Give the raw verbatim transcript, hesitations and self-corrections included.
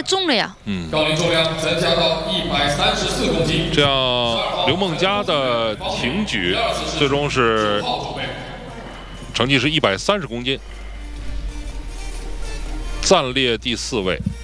重了呀。 嗯， 杠铃重量增加到一百三十四公斤。 这样刘梦佳的挺举最终是成绩是一百三十公斤，暂列第四位。